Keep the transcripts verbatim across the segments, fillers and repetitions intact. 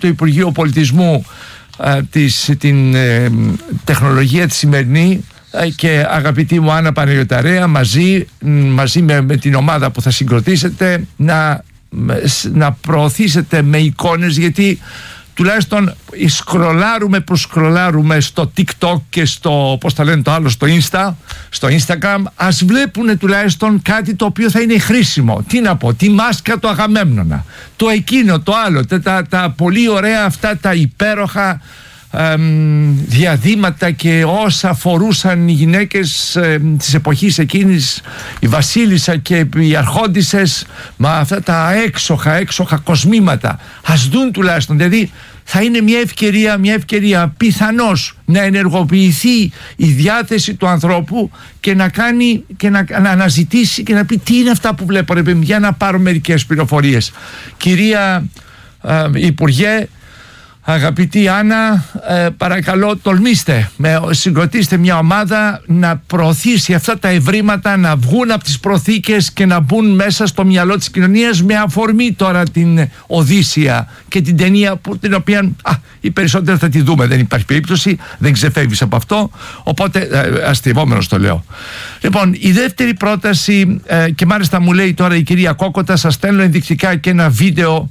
το Υπουργείο Πολιτισμού ε, της, την ε, τεχνολογία τη σημερινή, ε, και αγαπητή μου Άννα Παναγιωταρέα, μαζί, μαζί με, με την ομάδα που θα συγκροτήσετε, να, να προωθήσετε με εικόνες, γιατί τουλάχιστον σκρολάρουμε που σκρολάρουμε στο TikTok και στο, πώς τα λένε το άλλο, στο Insta, στο Instagram, ας βλέπουν τουλάχιστον κάτι το οποίο θα είναι χρήσιμο. Τι να πω, τη μάσκα του Αγαμέμνονα, το εκείνο, το άλλο, τα, τα, τα πολύ ωραία αυτά τα υπέροχα εμ, διαδήματα και όσα φορούσαν οι γυναίκες εμ, της εποχής εκείνης, η βασίλισσα και οι αρχόντισσες, με αυτά τα έξοχα, έξοχα κοσμήματα. Ας δουν τουλάχιστον, δηλαδή θα είναι μια ευκαιρία, μια ευκαιρία πιθανώς να ενεργοποιηθεί η διάθεση του ανθρώπου και να κάνει και να, να αναζητήσει και να πει τι είναι αυτά που βλέπω, ρε παιδί, για να πάρω μερικές πληροφορίες. Κυρία ε, Υπουργέ, αγαπητή Άννα, ε, παρακαλώ τολμήστε, με, συγκροτήστε μια ομάδα να προωθήσει αυτά τα ευρήματα, να βγουν από τις προθήκες και να μπουν μέσα στο μυαλό της κοινωνίας, με αφορμή τώρα την Οδύσσεια και την ταινία που, την οποία α, οι περισσότεροι θα τη δούμε, δεν υπάρχει περίπτωση, δεν ξεφεύγεις από αυτό, οπότε ε, αστειευόμενος το λέω. Λοιπόν, η δεύτερη πρόταση, ε, και μάλιστα μου λέει τώρα η κυρία Κόκοτα, σας στέλνω ενδεικτικά και ένα βίντεο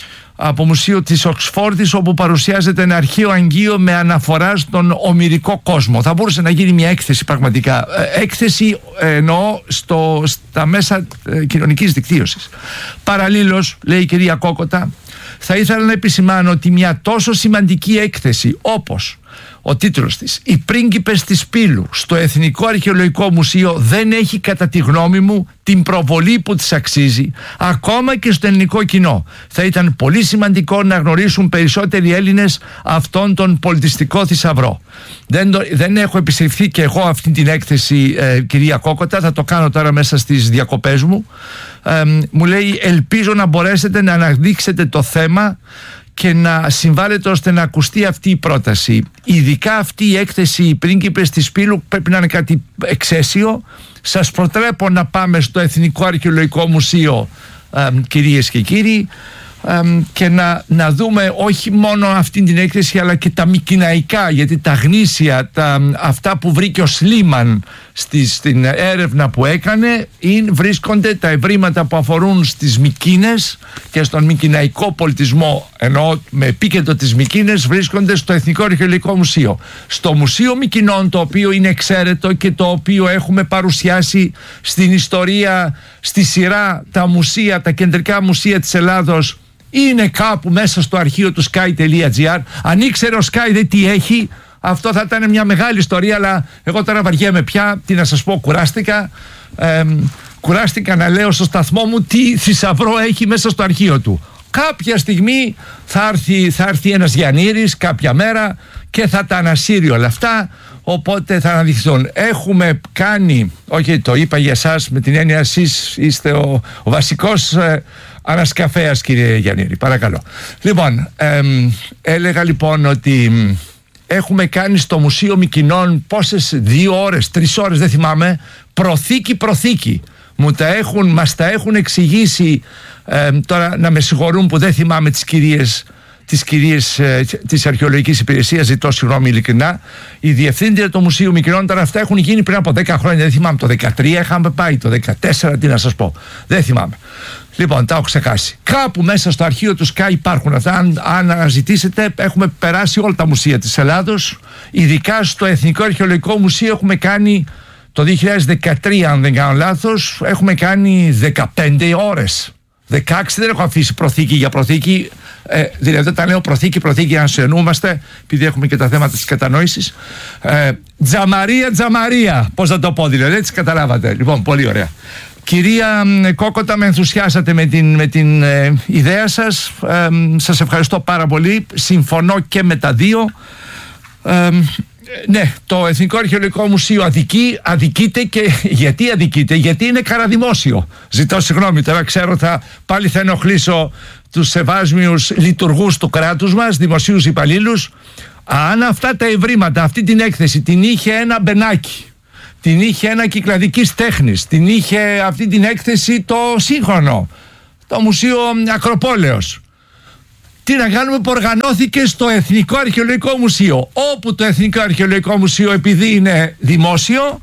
από μουσείο της Οξφόρδης, όπου παρουσιάζεται ένα αρχαίο αγγείο με αναφορά στον ομηρικό κόσμο. Θα μπορούσε να γίνει μια έκθεση πραγματικά. Έκθεση εννοώ στο, στα μέσα ε, κοινωνικής δικτύωσης. Παραλλήλως, λέει η κυρία Κόκοτα, θα ήθελα να επισημάνω ότι μια τόσο σημαντική έκθεση όπως ο τίτλος της «Οι πρίγκιπες της Πύλου» στο Εθνικό Αρχαιολογικό Μουσείο δεν έχει, κατά τη γνώμη μου, την προβολή που της αξίζει, ακόμα και στο ελληνικό κοινό. Θα ήταν πολύ σημαντικό να γνωρίσουν περισσότεροι Έλληνες αυτόν τον πολιτιστικό θησαυρό. Δεν, το, δεν έχω επισυρθεί και εγώ αυτή την έκθεση, ε, κυρία Κόκοτα, θα το κάνω τώρα μέσα στις διακοπές μου. Ε, μου λέει, ελπίζω να μπορέσετε να αναδείξετε το θέμα και να συμβάλλετε ώστε να ακουστεί αυτή η πρόταση. Ειδικά αυτή η έκθεση «Οι πρίγκιπες της Πύλου» πρέπει να είναι κάτι εξαίσιο. Σας προτρέπω να πάμε στο Εθνικό Αρχαιολογικό Μουσείο, ε, κυρίες και κύριοι, ε, και να, να δούμε όχι μόνο αυτή την έκθεση, αλλά και τα μικηναϊκά, γιατί τα γνήσια, τα, αυτά που βρήκε ο Σλίμαν στη, στην έρευνα που έκανε, είναι, βρίσκονται τα ευρήματα που αφορούν στις Μικήνες και στον μικηναϊκό πολιτισμό, ενώ με επίκεντρο τις Μικήνες, βρίσκονται στο Εθνικό Αρχαιολογικό Μουσείο. Στο Μουσείο Μικηνών, το οποίο είναι εξαίρετο και το οποίο έχουμε παρουσιάσει στην ιστορία, στη σειρά τα μουσεία, τα κεντρικά μουσεία της Ελλάδος, είναι κάπου μέσα στο αρχείο του sky τελεία gr. Αν ήξερε ο Sky δεν τι έχει, αυτό θα ήταν μια μεγάλη ιστορία, αλλά εγώ τώρα βαριέμαι πια, τι να σας πω, κουράστηκα. Ε, κουράστηκα να λέω στο σταθμό μου τι θησαυρό έχει μέσα στο αρχείο του. Κάποια στιγμή θα έρθει, θα έρθει ένας Γιαννήρης κάποια μέρα και θα τα ανασύρει όλα αυτά, οπότε θα αναδειχθούν. Έχουμε κάνει, όχι το είπα για εσάς με την έννοια εσείς είστε ο, ο βασικός ε, ανασκαφέας, κύριε Γιαννήρη, παρακαλώ. Λοιπόν, ε, έλεγα λοιπόν ότι έχουμε κάνει στο Μουσείο Μικηνών πόσες, δύο ώρες, τρεις ώρες δεν θυμάμαι, προθήκη προθήκη. Μου τα έχουν, μας τα έχουν εξηγήσει, ε, τώρα να με συγχωρούν που δεν θυμάμαι τις κυρίες, τις κυρίες ε, της Αρχαιολογικής Υπηρεσίας, ζητώ συγγνώμη ειλικρινά, η διευθύντρια του Μουσείου Μικηνών, τώρα αυτά έχουν γίνει πριν από δέκα χρόνια, δεν θυμάμαι, το δεκατρία είχαμε πάει, το δεκατέσσερα, τι να σας πω, δεν θυμάμαι. Λοιπόν, τα έχω ξεχάσει. Κάπου μέσα στο αρχείο του Sky υπάρχουν αυτά. Αν, αν αναζητήσετε, έχουμε περάσει όλα τα μουσεία της Ελλάδος. Ειδικά στο Εθνικό Αρχαιολογικό Μουσείο έχουμε κάνει το δύο χιλιάδες δεκατρία, αν δεν κάνω λάθος, έχουμε κάνει δεκαπέντε ώρες. δεκαέξι δεν έχω αφήσει προθήκη για προθήκη. Ε, δηλαδή, όταν λέω προθήκη, προθήκη, αν συνεννοούμαστε, επειδή έχουμε και τα θέματα της κατανόησης. Ε, τζαμαρία, τζαμαρία. Πώς να το πω, δηλαδή, έτσι καταλάβατε. Λοιπόν, πολύ ωραία. Κυρία Κόκοτα, με ενθουσιάσατε με την, με την ε, ιδέα σας. Ε, σας ευχαριστώ πάρα πολύ. Συμφωνώ και με τα δύο. Ε, ναι, το Εθνικό Αρχαιολογικό Μουσείο αδικεί, αδικείται και γιατί αδικείται, γιατί είναι καραδημόσιο. Ζητώ συγγνώμη, τώρα ξέρω θα, πάλι θα ενοχλήσω τους σεβάσμιους λειτουργούς του κράτους μας, δημοσίους υπαλλήλους. Αν αυτά τα ευρήματα, αυτή την έκθεση την είχε ένα μπενάκι, την είχε ένα κυκλαδικής τέχνης, την είχε αυτή την έκθεση το σύγχρονο, το Μουσείο Ακροπόλεως, Τι να κάνουμε που οργανώθηκε στο Εθνικό Αρχαιολογικό Μουσείο, όπου το Εθνικό Αρχαιολογικό Μουσείο, επειδή είναι δημόσιο,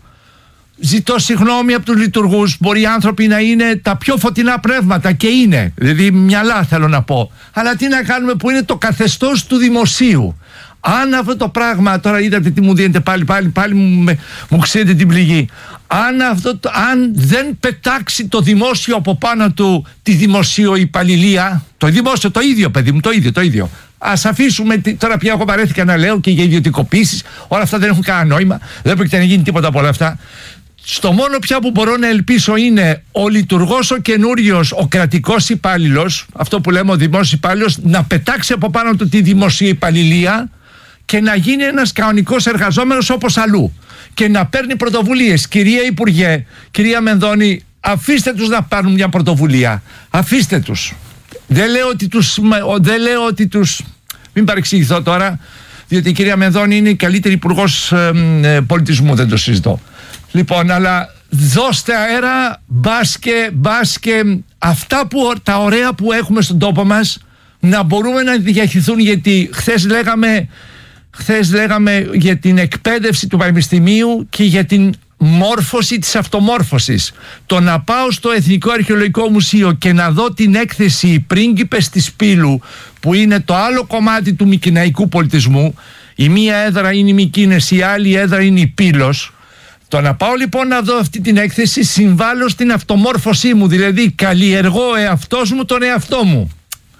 ζητώ συγγνώμη από τους λειτουργούς, μπορεί οι άνθρωποι να είναι τα πιο φωτεινά πνεύματα, και είναι, δηλαδή μυαλά θέλω να πω, αλλά τι να κάνουμε που είναι το καθεστώς του δημοσίου. Αν αυτό το πράγμα, τώρα είδατε τι μου δίνετε πάλι, πάλι, πάλι μου, με, μου ξέρετε την πληγή. Αν, αυτό το, αν δεν πετάξει το δημόσιο από πάνω του τη δημοσιοϊπαλληλία, το δημόσιο το ίδιο παιδί μου, το ίδιο, το ίδιο. Ας αφήσουμε, τώρα πια εγώ βαρέθηκα να λέω και για ιδιωτικοποίησεις, όλα αυτά δεν έχουν κανένα νόημα, δεν πρόκειται να γίνει τίποτα από όλα αυτά. Στο μόνο πια που μπορώ να ελπίσω είναι ο λειτουργός, ο καινούριος, ο κρατικός υπάλληλος, αυτό που λέμε ο δημόσιος υπάλληλος, να πετάξει από πάνω του τη δημοσιοϊπαλληλία και να γίνει ένας κανονικός εργαζόμενος όπως αλλού και να παίρνει πρωτοβουλίες. Κυρία Υπουργέ, κυρία Μενδώνη, αφήστε τους να πάρουν μια πρωτοβουλία. Αφήστε τους. Δεν λέω ότι τους, δεν λέω ότι τους... Μην παρεξηγηθώ τώρα, διότι η κυρία Μενδώνη είναι η καλύτερη υπουργός ε, ε, πολιτισμού, δεν το συζητώ. Λοιπόν, αλλά δώστε αέρα, μπάσκε, μπάσκε, αυτά που, τα ωραία που έχουμε στον τόπο μας να μπορούμε να διαχειριστούν, γιατί χθες λέγαμε, χθες λέγαμε για την εκπαίδευση του πανεπιστημίου και για την μόρφωση της αυτομόρφωσης. Το να πάω στο Εθνικό Αρχαιολογικό Μουσείο και να δω την έκθεση «Οι πρίγκιπες της Πύλου», που είναι το άλλο κομμάτι του μικηναϊκού πολιτισμού, η μία έδρα είναι η Μικίνες, η άλλη έδρα είναι η Πύλος. Το να πάω λοιπόν να δω αυτή την έκθεση, συμβάλλω στην αυτομόρφωσή μου, δηλαδή καλλιεργώ εαυτός μου τον εαυτό μου.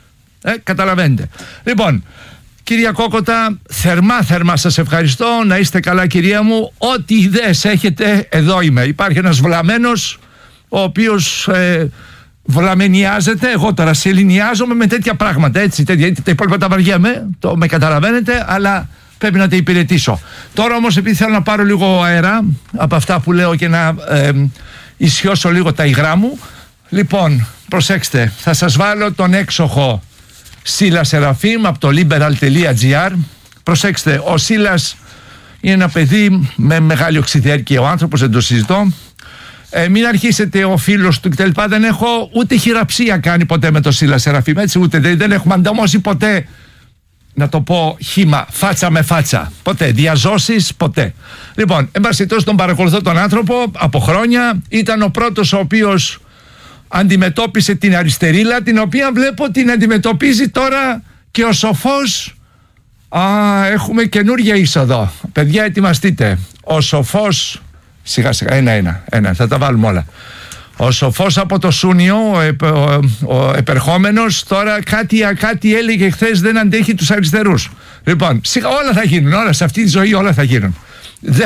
Ε, καταλαβαίνετε. Λοιπόν, κυρία Κόκοτα, θερμά θερμά σας ευχαριστώ, να είστε καλά κυρία μου, ό,τι ιδέες έχετε εδώ είμαι. Υπάρχει ένας βλαμμένος ο οποίος ε, βλαμενιάζεται, εγώ τώρα σεληνιάζομαι με τέτοια πράγματα, έτσι, τέτοια, τα υπόλοιπα τα βαριέμαι, το με καταλαβαίνετε, αλλά πρέπει να τα υπηρετήσω. Τώρα όμως, επειδή θέλω να πάρω λίγο αέρα από αυτά που λέω και να ε, ισιώσω λίγο τα υγρά μου, λοιπόν, προσέξτε, θα σας βάλω τον έξοχο Σίλα Σεραφείμ από το liberal τελεία gr. Προσέξτε, ο Σίλας είναι ένα παιδί με μεγάλη οξυδέρκεια, ο άνθρωπος, δεν το συζητώ. Ε, μην αρχίσετε ο φίλος του κτλ. Δεν έχω ούτε χειραψία κάνει ποτέ με το Σίλα Σεραφείμ, έτσι, ούτε δεν, δεν έχουμε ανταμώσει ποτέ, να το πω χύμα, φάτσα με φάτσα. Ποτέ. Διαζώσεις, ποτέ. Λοιπόν, εν πάση περιπτώσει, τον παρακολουθώ τον άνθρωπο από χρόνια. Ήταν ο πρώτος ο οποίος αντιμετώπισε την αριστερίλα, την οποία βλέπω την αντιμετωπίζει τώρα και ο Σοφός. Α, έχουμε καινούργια είσοδο. Παιδιά, ετοιμαστείτε. Ο Σοφός, σιγά σιγά, ένα ένα, ένα θα τα βάλουμε όλα. Ο Σοφός από το Σούνιο, ο, επ, ο, ο επερχόμενος, τώρα κάτι, κάτι έλεγε χθες, δεν αντέχει τους αριστερούς. Λοιπόν, σιγά, όλα θα γίνουν, όλα σε αυτή τη ζωή όλα θα γίνουν. Δεν,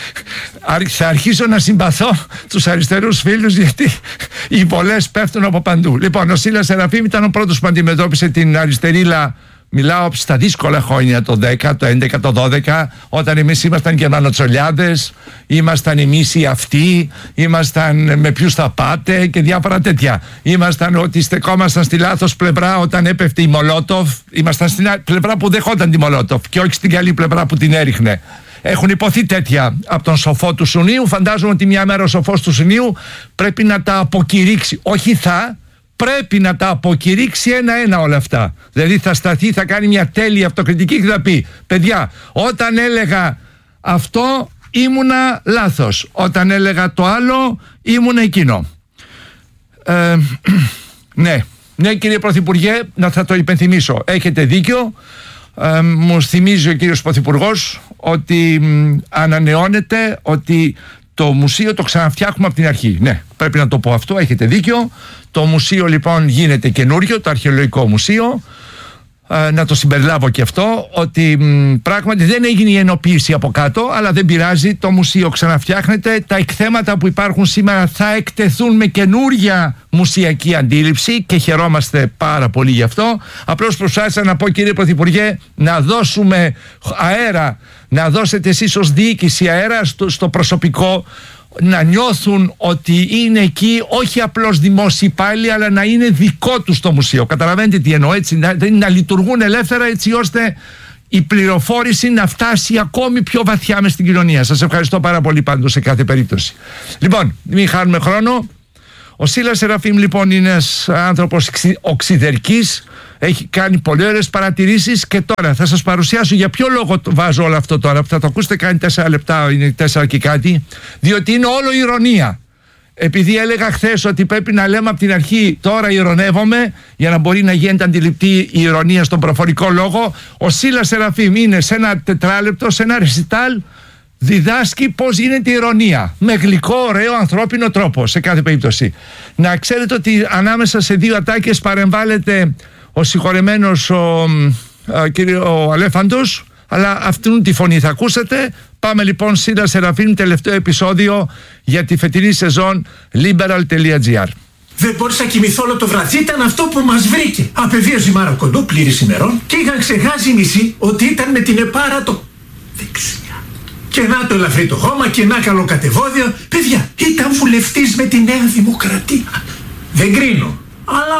θα αρχίσω να συμπαθώ τους αριστερούς φίλους, γιατί οι πολλές πέφτουν από παντού. Λοιπόν, ο Σίλας Σεραφείμ ήταν ο πρώτος που αντιμετώπισε την αριστερίλα. Μιλάω στα δύσκολα χρόνια, το δέκα, το έντεκα, το δώδεκα, όταν εμείς ήμασταν γερμανοτσολιάδες, ήμασταν εμείς οι αυτοί, ήμασταν με ποιους θα πάτε και διάφορα τέτοια. Ήμασταν ότι στεκόμασταν στη λάθος πλευρά όταν έπεφτε η Μολότοφ, ήμασταν στην πλευρά που δεχόταν τη Μολότοφ και όχι στην καλή πλευρά που την έριχνε. Έχουν υποθεί τέτοια από τον σοφό του Σουνίου. Φαντάζομαι ότι μια μέρα ο σοφός του Σουνίου πρέπει να τα αποκηρύξει. Όχι θα, πρέπει να τα αποκηρύξει ένα-ένα όλα αυτά. Δηλαδή θα σταθεί, θα κάνει μια τέλεια αυτοκριτική και θα πει: παιδιά, όταν έλεγα αυτό ήμουνα λάθος. Όταν έλεγα το άλλο ήμουνα εκείνο. Ε, ναι, ναι κύριε Πρωθυπουργέ, να θα το υπενθυμίσω. Έχετε δίκιο. Ε, μου θυμίζει ο κύριος Πρωθυπουργός ότι μ, ανανεώνεται, ότι το μουσείο το ξαναφτιάχνουμε από την αρχή. Ναι, πρέπει να το πω αυτό, έχετε δίκιο. Το μουσείο λοιπόν γίνεται καινούριο, το Αρχαιολογικό Μουσείο. Ε, να το συμπεριλάβω και αυτό, ότι μ, πράγματι δεν έγινε η ενοποίηση από κάτω, αλλά δεν πειράζει, το μουσείο ξαναφτιάχνεται. Τα εκθέματα που υπάρχουν σήμερα θα εκτεθούν με καινούρια μουσιακή αντίληψη και χαιρόμαστε πάρα πολύ γι' αυτό. Απλώς προσπάθησα να πω, κύριε Πρωθυπουργέ, να δώσουμε αέρα, να δώσετε εσείς ως διοίκηση αέρα στο, στο προσωπικό, να νιώθουν ότι είναι εκεί όχι απλώς δημόσιοι υπάλληλοι, αλλά να είναι δικό τους το μουσείο. Καταλαβαίνετε τι εννοώ, έτσι, να, να λειτουργούν ελεύθερα, έτσι ώστε η πληροφόρηση να φτάσει ακόμη πιο βαθιά μες στην κοινωνία. Σας ευχαριστώ πάρα πολύ πάντως σε κάθε περίπτωση. Λοιπόν, μην χάνουμε χρόνο. Ο Σίλας Σεραφείμ λοιπόν είναι ένας άνθρωπος οξυδερκής, έχει κάνει πολύ ωραίες παρατηρήσεις και τώρα θα σας παρουσιάσω για ποιο λόγο βάζω όλο αυτό τώρα, που θα το ακούσετε κάνει τέσσερα λεπτά, είναι τέσσερα και κάτι, διότι είναι όλο ηρωνία. Επειδή έλεγα χθες ότι πρέπει να λέμε από την αρχή τώρα ηρωνεύομαι για να μπορεί να γίνεται αντιληπτή η ηρωνία στον προφορικό λόγο, ο Σίλας Σεραφείμ είναι σε ένα τετράλεπτο, σε ένα ρεσιτάλ, διδάσκει πώς γίνεται η ηρωνία με γλυκό, ωραίο, ανθρώπινο τρόπο σε κάθε περίπτωση. Να ξέρετε ότι ανάμεσα σε δύο ατάκες παρεμβάλλεται ο συγχωρεμένος ο, ο, κύριο, ο Αλέφαντος, αλλά αυτήν τη φωνή θα ακούσετε. Πάμε λοιπόν Σίλας Σεραφείμ, τελευταίο επεισόδιο για τη φετινή σεζόν liberal.gr. Δεν μπόρεσα να κοιμηθώ όλο το βράδυ. Ήταν αυτό που μας βρήκε. Απεβίωσε η Μάρα Κοντό, πλήρης ημερών, και είχαν ξεχάσει οι μισοί ότι ήταν με την επάρα το δεξιά. Και να το ελαφρύ το χώμα και να καλοκατεβόδιο. Παιδιά, ήταν βουλευτής με τη Νέα Δημοκρατία. Δεν κρίνω, αλλά...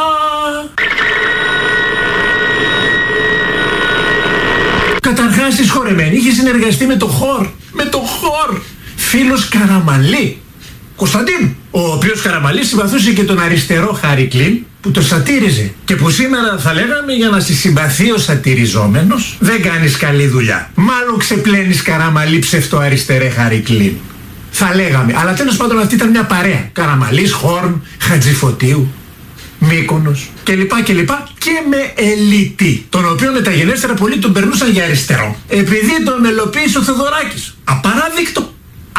Καταρχάς εισχωρεμένη, είχε συνεργαστεί με το Χορ. Με το Χορ. Φίλος Καραμαλή. Κωνσταντίνου. Ο οποίος Καραμαλής συμπαθούσε και τον αριστερό Χάρη Κλίν, που το σατήριζε. Και που σήμερα θα λέγαμε, για να σε συμπαθεί ο σατηριζόμενος, δεν κάνεις καλή δουλειά. Μάλλον ξεπλένεις Καραμαλή ψευτοαριστερέ Χάρη Κλίν. Θα λέγαμε. Αλλά τέλος πάντων αυτή ήταν μια παρέα. Καραμαλής, Χόρν, Χατζηφωτίου, Μύκονος κλπ. κλπ. Και με ελίτη, τον οποίο μεταγενέστερα πολλοί τον περνούσαν για αριστερό. Επειδή τον μελοποίησε ο Θεοδωράκης. Απαράδεκτο.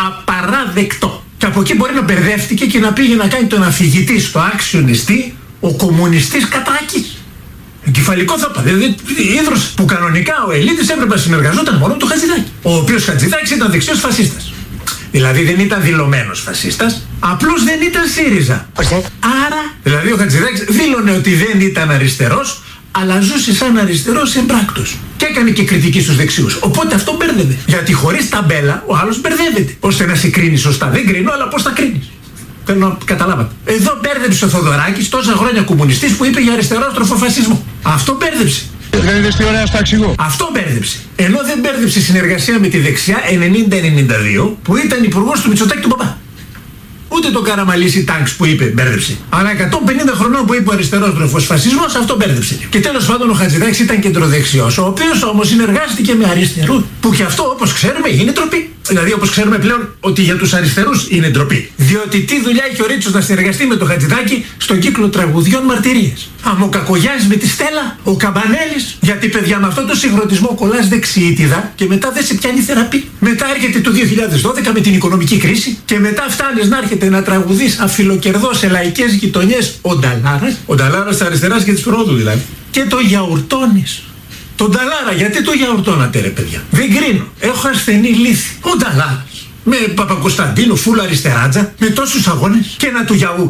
Απαράδεκτο. Και από εκεί μπορεί να μπερδεύτηκε και να πήγε να κάνει τον αφηγητή στο άξιο νηστή ο κομμουνιστής Κατάκης. Εγκεφαλικό θα πάει. Δηλαδή, ίδρος που κανονικά ο Ελίτης έπρεπε να συνεργαζόταν μόνο με τον Χατζηδάκη. Ο οποίος Χατζηδάκης ήταν δεξιός φασίστας. Δηλαδή δεν ήταν δηλωμένος φασίστας, απλώς δεν ήταν ΣΥΡΙΖΑ. Άρα, δηλαδή ο Χατζηδάκης δήλωνε ότι δεν ήταν αριστερός, αλλά ζούσε σαν αριστερός εμπράκτος. Και έκανε και κριτική στους δεξιούς. Οπότε αυτό μπέρδευε. Γιατί χωρίς ταμπέλα ο άλλος μπερδεύεται. Ώστε να σε κρίνει σωστά. Δεν κρίνω, αλλά πώς θα κρίνεις. Θέλω να καταλάβατε. Εδώ μπέρδεψε ο Θοδωράκης, τόσα χρόνια κομμουνιστής, που είπε για αριστερόστροφο φασισμό. Αυτό μπέρδεψε. Δεν είδες τι ωραία στο αξιγό. Αυτό μπέρδεψε. Ενώ δεν μπέρδεψε συνεργασία με τη δεξιά ενενήντα ενενήντα δύο, που ήταν υπουργός του Μητσοτάκη του Παπά. Ούτε το Καραμαλής Τάγκς που είπε μπέρδεψε. Αλλά εκατόν πενήντα χρονών που είπε ο αριστερόστροφος φασισμός, αυτό μπέρδεψε. Και τέλος πάντων ο Χατζηδάκης ήταν κεντροδεξιός, ο οποίος όμως συνεργάστηκε με αριστερούς. Που και αυτό, όπως ξέρουμε, είναι ντροπή. Δηλαδή, όπως ξέρουμε πλέον ότι για τους αριστερούς είναι ντροπή. Διότι τι δουλειά έχει ο Ρίτσος να συνεργαστεί με τον Χατζηδάκη στον κύκλο τραγουδιών μαρτυρίες. Άμα ο Κακογιάννης με τη Στέλλα, ο Καμπανέλης. Γιατί παιδιά με αυτό το συγχρονισμό κολλάς δεξιήτιδα και μετά δεν σε πιάνει θεραπεία. Μετά έρχεται το δύο χιλιάδες δώδεκα με την οικονομική κρίση και μετά φτάνεις να έρχεται να τραγουδείς αφιλοκερδό σε λαϊκές γειτονιές ο Νταλάρας. Ο Νταλάρας της αριστεράς και της Προόδου δηλαδή. Και το γιαουρτώνεις. Τον Νταλάρα, γιατί το γιαουρτώνατε ρε παιδιά. Δεν κρίνω. Έχω ασθενή λύθη. Ο Νταλάρας. Με Παπακοσταντίνου, φούλα αριστεράτζα, με τόσους αγώνες και να του γιαού.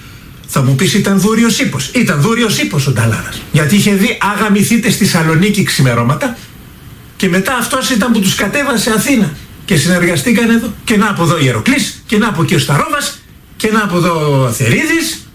Θα μου πεις ήταν δούριος ύπος. Ήταν δούριος ύπος ο Νταλάρας. Γιατί είχε δει αγαμηθείτε στη Σαλονίκη ξημερώματα και μετά αυτός ήταν που τους κατέβασε Αθήνα. Και συνεργαστήκαν εδώ. Και να από εδώ Ιεροκλής, και να από εκεί ο Σταρόβας, και να από εδώ ο Αθερίδης.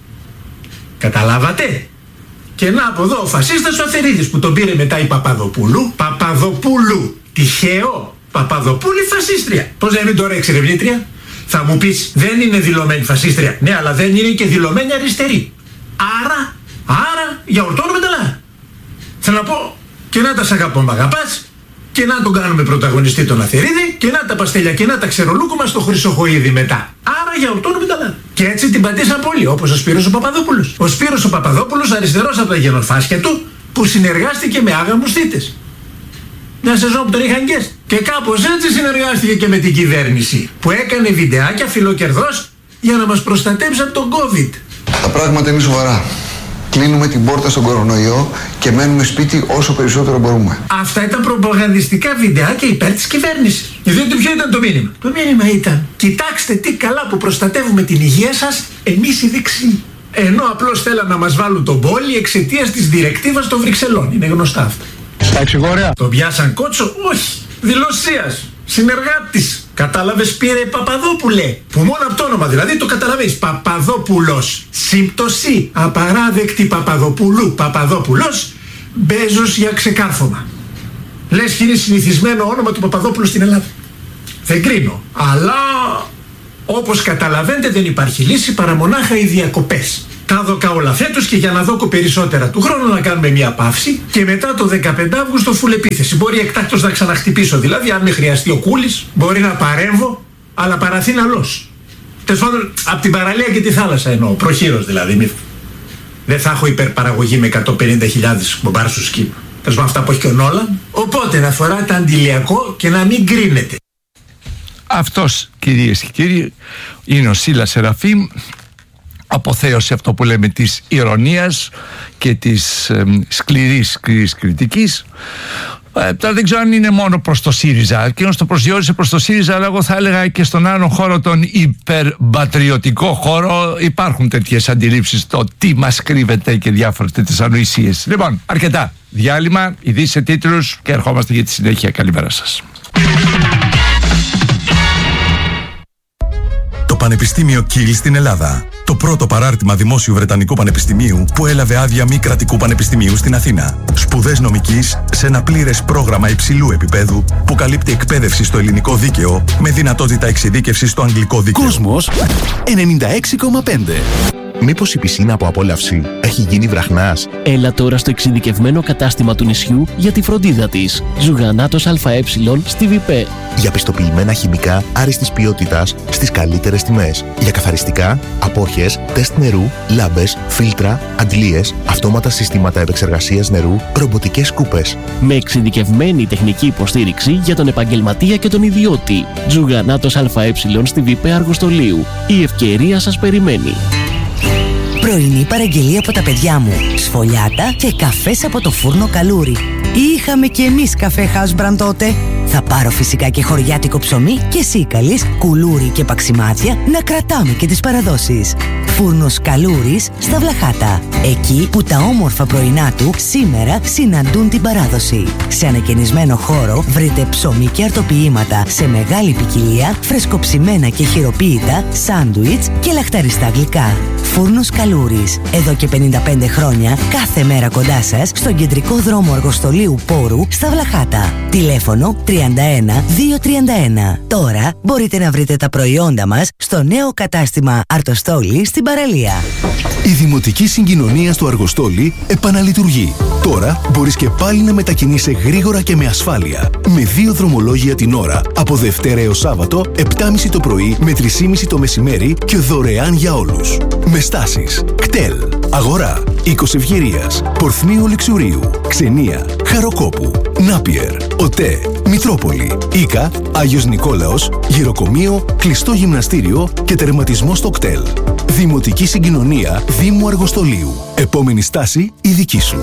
Καταλάβατε. Και να από εδώ ο φασίστας ο Αθερίδης που τον πήρε μετά η Παπαδοπούλου. Παπαδοπούλου. Τυχαίο. Παπαδοπούλη φασίστρια. Πώς να μην τώρα εξερευνήτρια. Θα μου πεις δεν είναι δηλωμένη φασίστρια. Ναι, αλλά δεν είναι και δηλωμένη αριστερή. Άρα, άρα γιαουρτώνουμε τα λά. Θέλω να πω και να τα σ' αγαπώ μ' αγαπάς. Και να τον κάνουμε πρωταγωνιστή τον Αθερίδη. Και να τα παστέλια και να τα ξερολούκουμα στο Χρυσοχοΐδη μετά. Άρα γιαουρτώνουμε τα λάθη. Και έτσι την πατήσαν πολύ, όπως ο Σπύρος ο Παπαδόπουλος. Ο Σπύρος ο Παπαδόπουλος, αριστερός από τα γενοφάσκια του, που συνεργάστηκε με άγαμους θύτες. Μια σεζόν που τον είχαν γκέστη. Και κάπως έτσι συνεργάστηκε και με την κυβέρνηση, που έκανε βιντεάκια φιλοκερδός για να μας προστατέψει από τον COVID. Τα πράγματα είναι σοβαρά. Κλείνουμε την πόρτα στον κορονοϊό και μένουμε σπίτι όσο περισσότερο μπορούμε. Αυτά ήταν προπαγανδιστικά βιντεάκια υπέρ της κυβέρνησης. Διότι ποιο ήταν το μήνυμα. Το μήνυμα ήταν: κοιτάξτε τι καλά που προστατεύουμε την υγεία σας εμείς οι δεξιοί. Ενώ απλώς θέλαν να μας βάλουν τον πόλη εξαιτίας της διρεκτίβας των Βρυξελών. Είναι γνωστά αυτά. Στα εξηγόρια. Το πιάσαν κότσο, όχι. Δηλωσίας. Συνεργάτης. Κατάλαβες, πήρε Παπαδόπουλε. Που μόνο από το όνομα δηλαδή το καταλαβαίνεις. Παπαδόπουλος. Σύμπτωση. Απαράδεκτη Παπαδοπούλου. Παπαδόπουλος. Μπέζος για ξεκάρφωμα. Λες και είναι συνηθισμένο όνομα του Παπαδόπουλου στην Ελλάδα. Δεν κρίνω. Αλλά Όπως καταλαβαίνετε δεν υπάρχει λύση παρά μονάχα οι διακοπές. Τα δώκα όλα φέτος και για να δώκω περισσότερα του χρόνου να κάνουμε μια παύση και μετά το δεκαπέντε Αυγούστου φουλ επίθεση. Μπορεί εκτάκτως να ξαναχτυπήσω, δηλαδή αν με χρειαστεί ο Κούλης, μπορεί να παρέμβω, αλλά παραθύναλος. Τέλος πάντων, από την παραλία και τη θάλασσα εννοώ, προχείρως δηλαδή. Μη... Δεν θα έχω υπερπαραγωγή με εκατόν πενήντα χιλιάδες μπομπάρ στο σκύλο. Τέλος πάντων, αυτά που έχει και ο Νόλαν. Οπότε να φοράτε αντιλιακό και να μην κρίνετε. Αυτός, κυρίες και κύριοι, είναι ο Σίλας Σεραφείμ. Αποθέωσε αυτό που λέμε της ηρωνίας και της ε, σκληρής, σκληρής κριτικής. Ε, τώρα δεν ξέρω αν είναι μόνο προς το ΣΥΡΙΖΑ. Εκείνος το προσδιορίσε προς το ΣΥΡΙΖΑ, αλλά εγώ θα έλεγα και στον άλλο χώρο, τον υπερπατριωτικό χώρο, υπάρχουν τέτοιες αντιλήψεις, το τι μας κρύβεται και διάφορες τέτοιες ανοησίες. Λοιπόν, αρκετά. Διάλειμμα, ειδήσεις σε τίτλους και ερχόμαστε για τη συνέχεια. Καλημέρα σας. Το Πανεπιστήμιο Κιλ στην Ελλάδα. Το πρώτο παράρτημα δημόσιου Βρετανικού Πανεπιστημίου που έλαβε άδεια μη κρατικού πανεπιστημίου στην Αθήνα. Σπουδές νομικής σε ένα πλήρες πρόγραμμα υψηλού επίπεδου που καλύπτει εκπαίδευση στο ελληνικό δίκαιο με δυνατότητα εξειδίκευσης στο αγγλικό δίκαιο. Κόσμος ενενήντα έξι κόμμα πέντε. Μήπως η πισίνα από απόλαυση έχει γίνει βραχνάς? Έλα τώρα στο εξειδικευμένο κατάστημα του νησιού για τη φροντίδα της. Ζουγανάτος ΑΕ στη ΒΙΠΕ. Για πιστοποιημένα χημικά άριστης ποιότητας στις καλύτερες τιμές. Για καθαριστικά, απόχες, τεστ νερού, λάμπες, φίλτρα, αντλίες, αυτόματα συστήματα επεξεργασίας νερού, ρομποτικές σκούπες. Με εξειδικευμένη τεχνική υποστήριξη για τον επαγγελματία και τον ιδιώτη. Ζουγανάτος ΑΕ στη ΒΙΠΕ Αργοστολίου. Η ευκαιρία σας περιμένει. Πρωινή παραγγελία από τα παιδιά μου. Σφολιάτα και καφές από το φούρνο Καλούρι. Είχαμε κι εμείς καφέ House Brand τότε. Θα πάρω φυσικά και χωριάτικο ψωμί και σίκαλης, κουλούρι και παξιμάδια να κρατάμε και τις παραδόσεις. Φούρνος Καλούρης στα Βλαχάτα. Εκεί που τα όμορφα πρωινά του σήμερα συναντούν την παράδοση. Σε ανακαινισμένο χώρο βρείτε ψωμί και αρτοποιήματα σε μεγάλη ποικιλία, φρεσκοψημένα και χειροποίητα, σάντουιτς και λαχταριστά γλυκά. Φούρνος Καλούρης. Εδώ και πενήντα πέντε χρόνια, κάθε μέρα κοντά σας, στον κεντρικό δρόμο Αργοστολίου Πόρου στα Βλαχάτα. Τηλέφωνο τριάντα ένα διακόσια τριάντα ένα. Τώρα μπορείτε να βρείτε τα προϊόντα μας στο νέο κατάστημα Αρτοστόλη στην παραλία. Η Δημοτική Συγκοινωνία του Αργοστόλη επαναλειτουργεί. Τώρα μπορείς και πάλι να μετακινείσαι γρήγορα και με ασφάλεια. Με δύο δρομολόγια την ώρα, από Δευτέρα έως Σάββατο, επτά και μισή το πρωί με τρεις και μισή το μεσημέρι και δωρεάν για όλους. Με στάσεις Κτέλ, Αγορά, Οίκος Ευγερίας, Πορθμίου Λεξουρίου, Ξενία, Χαροκόπου, Νάπιερ, ΟΤΕ, Μητρόπολη, Ίκα, Άγιος Νικόλαος, Γυροκομείο, κλειστό γυμναστήριο και τερματισμό στο Κτέλ. Δημοτική Συγκοινωνία Δήμου Αργοστολίου. Επόμενη στάση η δική σου.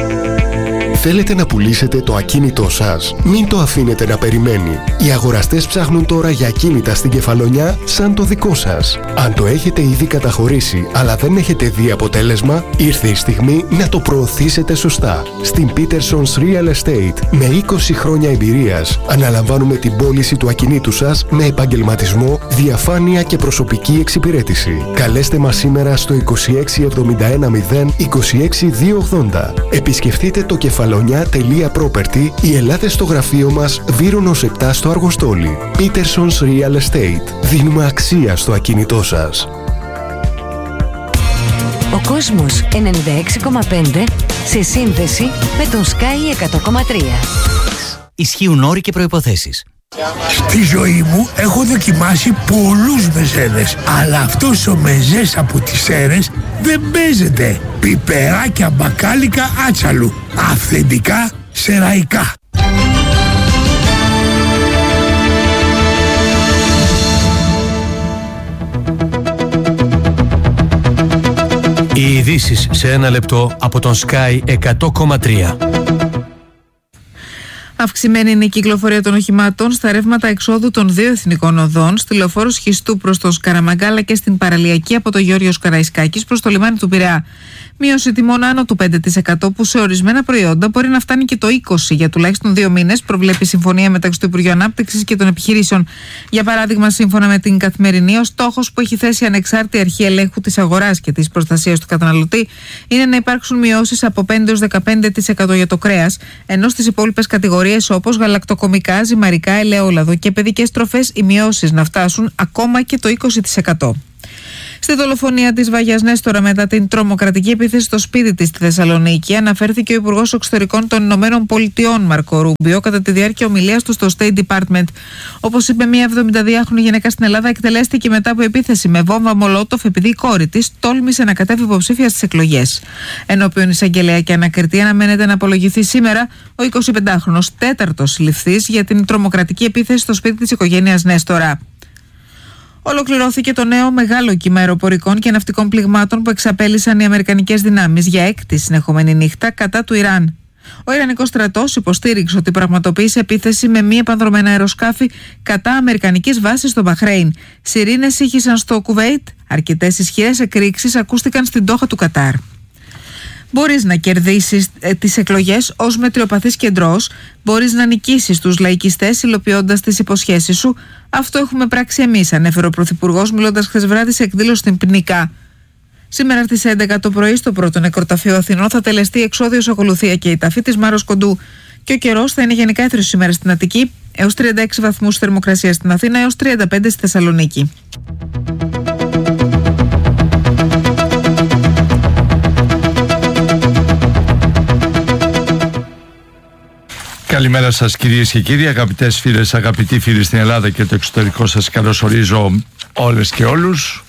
Θέλετε να πουλήσετε το ακίνητό σας? Μην το αφήνετε να περιμένει. Οι αγοραστές ψάχνουν τώρα για ακίνητα στην Κεφαλονιά σαν το δικό σας. Αν το έχετε ήδη καταχωρήσει αλλά δεν έχετε δει αποτέλεσμα, ήρθε η στιγμή να το προωθήσετε σωστά. Στην Peterson's Real Estate, με είκοσι χρόνια εμπειρίας, αναλαμβάνουμε την πώληση του ακινήτου σας με επαγγελματισμό, διαφάνεια και προσωπική εξυπηρέτηση. Καλέστε μας σήμερα στο είκοσι έξι εβδομήντα ένα μηδέν είκοσι έξι διακόσια ογδόντα. Επισκεφτείτε το κεφαλονιά.property ή ελάτε στο γραφείο μας Βύρονος επτά στο Αργοστόλι. Peterson's Real Estate. Δίνουμε αξία στο ακίνητό σας. Ο κόσμος ενενήντα έξι κόμμα πέντε σε σύνδεση με τον Sky εκατό κόμμα τρία. Ισχύουν όροι και προϋποθέσεις. Στη ζωή μου έχω δοκιμάσει πολλούς μεζέδες, αλλά αυτός ο μεζές από τις Σέρρες δεν παίζεται. Πιπεράκια μπακάλικα άτσαλου, αυθεντικά σεραϊκά. Οι ειδήσεις σε ένα λεπτό από τον Sky εκατό κόμμα τρία. Αυξημένη είναι η κυκλοφορία των οχημάτων στα ρεύματα εξόδου των δύο εθνικών οδών, στη λεωφόρο Σχιστού προς το Σκαραμαγκάλα και στην παραλιακή από το Γιώργος Καραϊσκάκης προς το λιμάνι του Πειραιά. Μείωση τιμών άνω του πέντε τοις εκατό που σε ορισμένα προϊόντα μπορεί να φτάνει και το είκοσι τοις εκατό για τουλάχιστον δύο μήνες, προβλέπει η συμφωνία μεταξύ του Υπουργείου Ανάπτυξης και των επιχειρήσεων. Για παράδειγμα, σύμφωνα με την Καθημερινή, ο στόχος που έχει θέσει η ανεξάρτητη αρχή ελέγχου της αγοράς και της προστασίας του καταναλωτή είναι να υπάρξουν μειώσεις από πέντε έως δεκαπέντε τοις εκατό για το κρέας, ενώ στις υπόλοιπες κατηγορίες κατηγορίες όπως γαλακτοκομικά, ζυμαρικά, ελαιόλαδο και παιδικές τροφές, οι μειώσεις να φτάσουν ακόμα και το είκοσι τοις εκατό. Στη δολοφονία της Βαγιάς Νέστορα μετά την τρομοκρατική επίθεση στο σπίτι της στη Θεσσαλονίκη, αναφέρθηκε ο Υπουργός Εξωτερικών των Ηνωμένων Πολιτειών Μάρκο Ρούμπιο κατά τη διάρκεια ομιλίας του στο State Department. Όπως είπε, μια εβδομηνταδυάχρονη γυναίκα στην Ελλάδα εκτελέστηκε μετά από επίθεση με βόμβα Μολότοφ επειδή η κόρη της τόλμησε να κατέβει υποψήφια στις εκλογές. Ενώπιον εισαγγελέα και ανακριτή αναμένεται να απολογηθεί σήμερα ο εικοσιπεντάχρονος τέταρτος συλληφθής για την τρομοκρατική επίθεση στο σπίτι της οικογένειας Νέστορα. Ολοκληρώθηκε το νέο μεγάλο κύμα αεροπορικών και ναυτικών πληγμάτων που εξαπέλυσαν οι αμερικανικές δυνάμεις για έκτη συνεχόμενη νύχτα κατά του Ιράν. Ο Ιρανικός στρατός υποστήριξε ότι πραγματοποίησε επίθεση με μη επανδρομένα αεροσκάφη κατά αμερικανικής βάσης στο Μπαχρέιν. Σιρήνες ήχησαν στο Κουβέιτ, αρκετές ισχυρές εκρήξεις ακούστηκαν στην Ντόχα του Κατάρ. Μπορείς να κερδίσεις ε, τις εκλογές ως μετριοπαθής κεντρός, μπορείς να νικήσεις τους λαϊκιστές υλοποιώντας τις υποσχέσεις σου. Αυτό έχουμε πράξει εμείς, ανέφερε ο Πρωθυπουργός μιλώντας χθες βράδυ σε εκδήλωση στην Πνικά. Σήμερα στις έντεκα το πρωί στο πρώτο νεκροταφείο Αθηνών θα τελεστεί εξόδιος ακολουθία και η ταφή της Μάρος Κοντού. Και ο καιρός θα είναι γενικά έθριος σήμερα στην Αττική, έως τριάντα έξι βαθμούς θερμοκρασία στην Αθήνα, έως τριάντα πέντε στη Θεσσαλονίκη. Καλημέρα σας κυρίες και κύριοι, αγαπητές φίλες, αγαπητοί φίλοι στην Ελλάδα και το εξωτερικό, σας καλωσορίζω όλες και όλους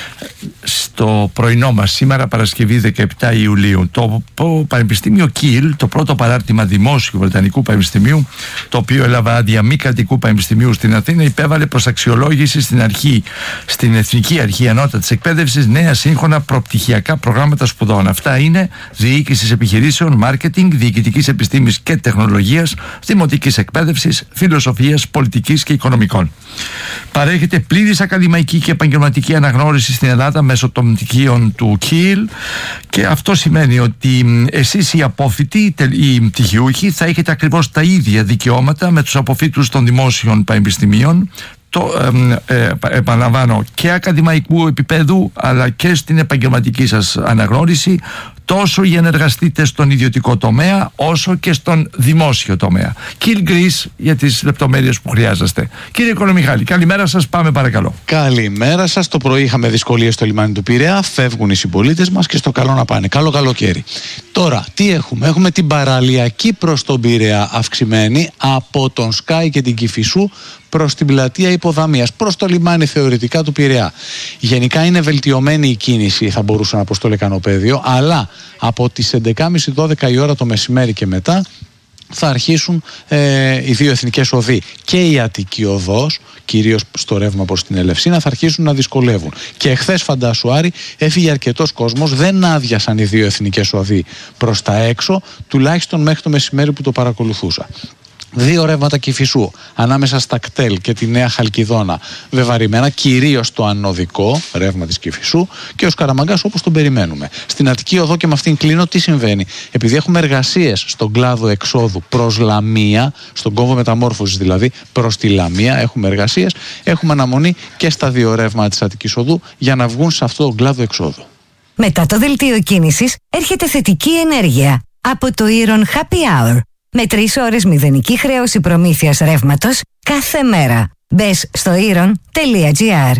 στο πρωινό μας σήμερα, Παρασκευή δεκαεπτά Ιουλίου. Το Πανεπιστήμιο Κιλ, το πρώτο παράρτημα δημόσιου Βρετανικού Πανεπιστημίου, το οποίο έλαβε άδεια μη κρατικού πανεπιστημίου στην Αθήνα, υπέβαλε προς αξιολόγηση στην αρχή, στην Εθνική Αρχή Ανώτατης Εκπαίδευσης, νέα σύγχρονα προπτυχιακά προγράμματα σπουδών. Αυτά είναι διοίκησης επιχειρήσεων, μάρκετινγκ, διοικητικής επιστήμης και τεχνολογίας, δημοτικής εκπαίδευσης, φιλοσοφίας, πολιτικής και οικονομικών. Παρέχεται πλήρης ακαδημαϊκή και επαγγελματική αναγνώριση στην Ελλάδα μέσω των πτυχίων του Κιλ, και αυτό σημαίνει ότι εσείς οι απόφοιτοι, οι πτυχιούχοι, θα έχετε ακριβώς τα ίδια δικαιώματα με τους αποφοίτους των δημόσιων πανεπιστημίων. Το ε, ε, επαναλαμβάνω, και ακαδημαϊκού επίπεδου αλλά και στην επαγγελματική σας αναγνώριση, τόσο οι ενεργαστείτε στον ιδιωτικό τομέα όσο και στον δημόσιο τομέα. Κιλ Greece για τις λεπτομέρειες που χρειάζεστε. Κύριε Κολομιχάλη, καλημέρα σας, πάμε παρακαλώ. Καλημέρα σας. Το πρωί είχαμε δυσκολίες στο λιμάνι του Πειραιά, φεύγουν οι συμπολίτες μας και στο καλό να πάνε. Καλό καλοκαίρι. Τώρα, τι έχουμε? Έχουμε την παραλιακή προς τον Πειραιά αυξημένη από τον Σκάι και την Κηφισού προς την πλατεία Υποδαμίας, προς το λιμάνι θεωρητικά του Πειραιά. Γενικά είναι βελτιωμένη η κίνηση, θα μπορούσα να πω στο λεκανοπέδιο, αλλά από τις έντεκα και μισή δώδεκα η ώρα το μεσημέρι και μετά θα αρχίσουν ε, οι δύο εθνικές οδοί και η Αττική οδός, κυρίως στο ρεύμα προς την Ελευσίνα, θα αρχίσουν να δυσκολεύουν. Και εχθές, φαντάσου Άρη, έφυγε αρκετός κόσμος, δεν άδειασαν οι δύο εθνικές οδοί προς τα έξω, τουλάχιστον μέχρι το μεσημέρι που το παρακολουθούσα. Δύο ρεύματα Κηφισού ανάμεσα στα Κτέλ και τη Νέα Χαλκιδόνα βεβαρημένα, κυρίως το ανωδικό ρεύμα της Κηφισού, και ο Σκαραμαγκάς όπως τον περιμένουμε. Στην Αττική οδό, και με αυτήν κλείνω, τι συμβαίνει? Επειδή έχουμε εργασίες στον κλάδο εξόδου προς Λαμία, στον κόμβο μεταμόρφωσης δηλαδή προς τη Λαμία, έχουμε εργασίες, έχουμε αναμονή και στα δύο ρεύματα της Αττικής οδού για να βγουν σε αυτό τον κλάδο εξόδου. Μετά το δελτίο κίνησης έρχεται θετική ενέργεια από το Iron Happy Hour. Με τρεις ώρες μηδενική χρέωση προμήθειας ρεύματος κάθε μέρα. Μπες στο iron τελεία gr.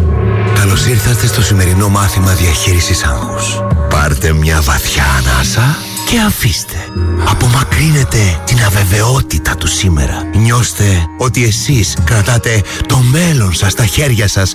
Καλώς ήρθατε στο σημερινό μάθημα διαχείρισης άγχους. Πάρτε μια βαθιά ανάσα και αφήστε. Απομακρύνετε την αβεβαιότητα του σήμερα. Νιώστε ότι εσείς κρατάτε το μέλλον σας στα χέρια σας.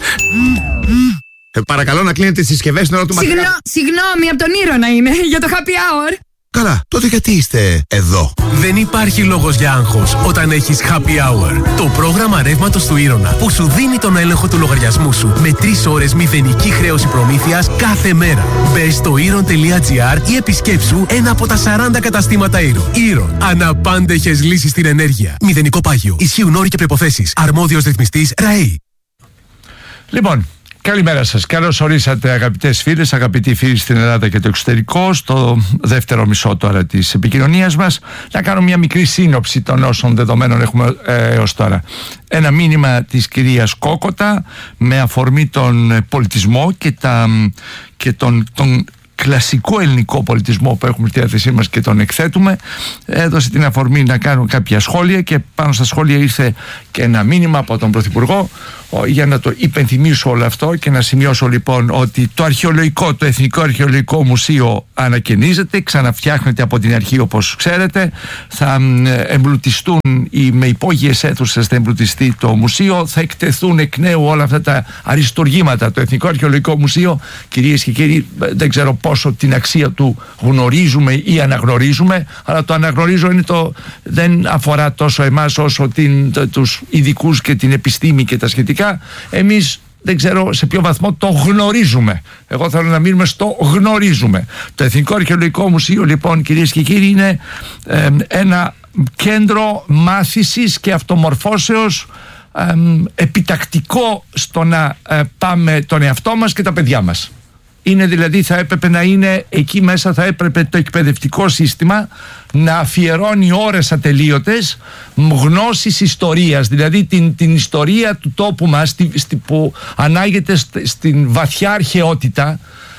Ε, παρακαλώ να κλείνετε τις συσκευές στην ώρα του μαθήματος. Συγγνώ, συγγνώμη, από τον Ήρωνα είμαι, για το happy hour. Καλά, τότε γιατί είστε εδώ? Δεν υπάρχει λόγος για άγχος όταν έχεις Happy Hour. Το πρόγραμμα ρεύματος του Ήρωνα που σου δίνει τον έλεγχο του λογαριασμού σου με τρεις ώρες μηδενική χρέωση προμήθειας κάθε μέρα. Μπες στο iron τελεία gr ή επισκέψου ένα από τα σαράντα καταστήματα Iron. Iron. Αναπάντεχες λύσεις στην ενέργεια. Μηδενικό πάγιο. Ισχύουν όροι και προϋποθέσεις. Αρμόδιος ρυθμιστής ΡΑΕΗ. Λοιπόν, καλημέρα σας. Καλώς ορίσατε αγαπητές φίλες, αγαπητοί φίλοι στην Ελλάδα και το εξωτερικό, στο δεύτερο μισό τώρα της επικοινωνίας μας. Να κάνω μια μικρή σύνοψη των όσων δεδομένων έχουμε ε, έως τώρα. Ένα μήνυμα της κυρίας Κόκοτα με αφορμή τον πολιτισμό και, τα, και τον, τον κλασικό ελληνικό πολιτισμό που έχουμε στη διάθεσή μας και τον εκθέτουμε, έδωσε την αφορμή να κάνω κάποια σχόλια και πάνω στα σχόλια ήρθε και ένα μήνυμα από τον Πρωθυπουργό για να το υπενθυμίσω όλο αυτό και να σημειώσω λοιπόν ότι το αρχαιολογικό, το Εθνικό Αρχαιολογικό Μουσείο ανακαινίζεται, ξαναφτιάχνεται από την αρχή όπως ξέρετε, θα εμπλουτιστούν οι, με υπόγειες αίθουσες θα εμπλουτιστεί το μουσείο, θα εκτεθούν εκ νέου όλα αυτά τα αριστουργήματα. Το Εθνικό Αρχαιολογικό Μουσείο, κυρίες και κύριοι, δεν ξέρω πόσο την αξία του γνωρίζουμε ή αναγνωρίζουμε, αλλά το αναγνωρίζω είναι το, δεν αφορά τόσο εμάς όσο την, το, τους ειδικούς και την επιστήμη και τα σχετικά. Εμείς δεν ξέρω σε ποιο βαθμό το γνωρίζουμε. Εγώ θέλω να μείνουμε στο γνωρίζουμε. Το Εθνικό Αρχαιολογικό Μουσείο λοιπόν, κυρίες και κύριοι, είναι ε, ένα κέντρο μάθησης και αυτομορφώσεως ε, επιτακτικό στο να ε, πάμε τον εαυτό μας και τα παιδιά μας. Είναι δηλαδή, θα έπρεπε να είναι εκεί μέσα, θα έπρεπε το εκπαιδευτικό σύστημα να αφιερώνει ώρες ατελείωτες γνώσης ιστορίας, δηλαδή την, την ιστορία του τόπου μας στη, στη, που ανάγεται st, στην βαθιά αρχαιότητα,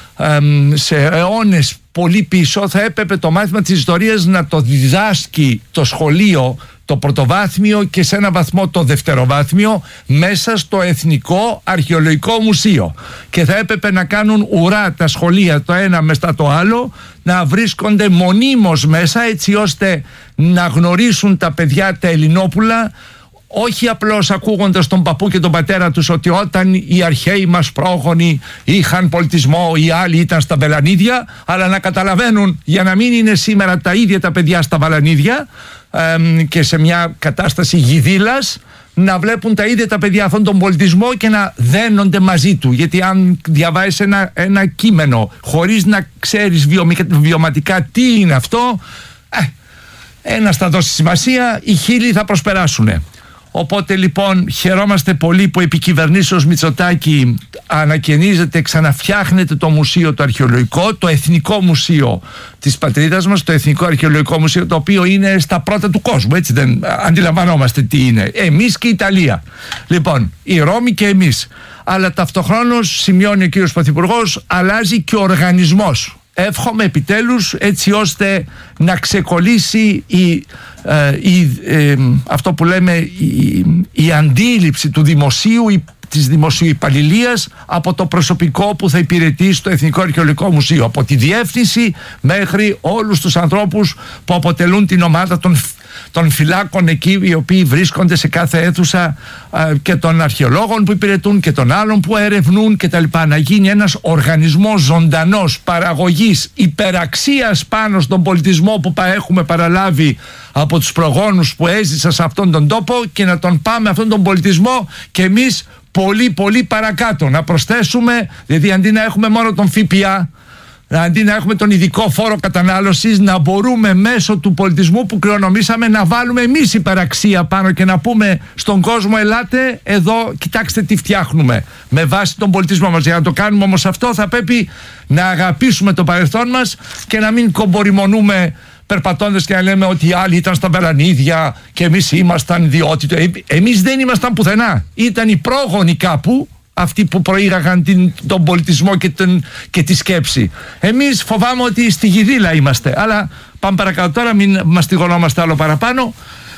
εμ, σε αιώνες πολύ πίσω. Θα έπρεπε το μάθημα της ιστορίας να το διδάσκει το σχολείο, το πρωτοβάθμιο και σε ένα βαθμό το δευτεροβάθμιο μέσα στο Εθνικό Αρχαιολογικό Μουσείο, και θα έπρεπε να κάνουν ουρά τα σχολεία το ένα μετά το άλλο, να βρίσκονται μονίμως μέσα έτσι ώστε να γνωρίσουν τα παιδιά τα Ελληνόπουλα, όχι απλώς ακούγοντας τον παππού και τον πατέρα τους ότι όταν οι αρχαίοι μας πρόγονοι είχαν πολιτισμό, οι άλλοι ήταν στα βελανίδια, αλλά να καταλαβαίνουν, για να μην είναι σήμερα τα ίδια τα παιδιά στα βαλανίδια εμ, και σε μια κατάσταση γιδήλας, να βλέπουν τα ίδια τα παιδιά αυτόν τον πολιτισμό και να δένονται μαζί του. Γιατί αν διαβάζεις ένα, ένα κείμενο χωρίς να ξέρεις βιωματικά τι είναι αυτό, ε, ένας θα δώσει σημασία, οι χίλιοι θα προσπεράσουν. Οπότε λοιπόν χαιρόμαστε πολύ που επί κυβερνήσεως Μητσοτάκη ανακαινίζεται, ξαναφτιάχνεται το μουσείο το αρχαιολογικό, το Εθνικό Μουσείο της πατρίδας μας, το Εθνικό Αρχαιολογικό Μουσείο, το οποίο είναι στα πρώτα του κόσμου, έτσι δεν αντιλαμβανόμαστε τι είναι, εμείς και η Ιταλία, λοιπόν η Ρώμη και εμείς, αλλά ταυτοχρόνως, σημειώνει ο κύριος Πρωθυπουργός, αλλάζει και ο οργανισμός. Εύχομαι επιτέλους έτσι ώστε να ξεκολλήσει η, ε, η, ε, αυτό που λέμε η, η αντίληψη του δημοσίου, η, της δημοσίου υπαλληλίας από το προσωπικό που θα υπηρετεί στο Εθνικό Αρχαιολογικό Μουσείο, από τη διεύθυνση μέχρι όλους τους ανθρώπους που αποτελούν την ομάδα των των φυλάκων εκεί, οι οποίοι βρίσκονται σε κάθε αίθουσα, και των αρχαιολόγων που υπηρετούν και των άλλων που ερευνούν κτλ. Να γίνει ένας οργανισμός ζωντανός παραγωγής υπεραξίας πάνω στον πολιτισμό που έχουμε παραλάβει από τους προγόνους που έζησαν σε αυτόν τον τόπο, και να τον πάμε αυτόν τον πολιτισμό και εμείς πολύ πολύ παρακάτω. Να προσθέσουμε, δηλαδή αντί να έχουμε μόνο τον ΦΠΑ, αντί να έχουμε τον ειδικό φόρο κατανάλωσης, να μπορούμε μέσω του πολιτισμού που κληρονομήσαμε να βάλουμε εμείς υπεραξία πάνω και να πούμε στον κόσμο, ελάτε εδώ, κοιτάξτε τι φτιάχνουμε με βάση τον πολιτισμό μας. Για να το κάνουμε όμως αυτό θα πρέπει να αγαπήσουμε το παρελθόν μας και να μην κομποριμονούμε περπατώντας και να λέμε ότι οι άλλοι ήταν στα βελανίδια και εμείς ήμασταν ιδιότητες. Ε, εμείς δεν ήμασταν πουθενά. Ήταν οι πρόγονοι κάπου, αυτοί που προήγαγαν την, τον πολιτισμό και, τον, και τη σκέψη. Εμείς φοβάμαι ότι στη γιδήλα είμαστε. Αλλά πάμε παρακάτω τώρα, μην μαστιγωνόμαστε άλλο παραπάνω.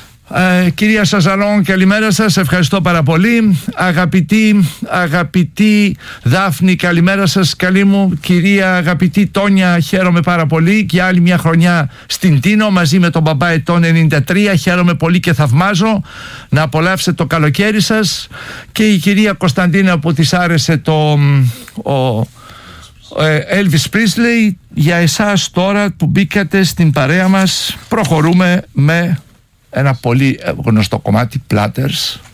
Ε, κυρία Σαζαλόν, καλημέρα σας, ευχαριστώ πάρα πολύ. Αγαπητή, αγαπητή Δάφνη, καλημέρα σας, καλή μου. Κυρία αγαπητή Τόνια, χαίρομαι πάρα πολύ και άλλη μια χρονιά στην Τίνο μαζί με τον μπαμπά ετών ενενήντα τρία, χαίρομαι πολύ και θαυμάζω. Να απολαύσετε το καλοκαίρι σας. Και η κυρία Κωνσταντίνα που της άρεσε το ο, Elvis Presley, για εσάς τώρα που μπήκατε στην παρέα μας, προχωρούμε με ένα πολύ γνωστό κομμάτι, Platters.